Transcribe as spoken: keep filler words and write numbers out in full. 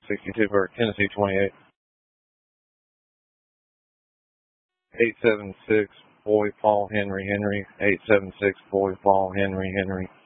sixty-two for Tennessee twenty-eight. eight seven six, boy, Paul, Henry, Henry. eight seven six, boy, Paul, Henry, Henry.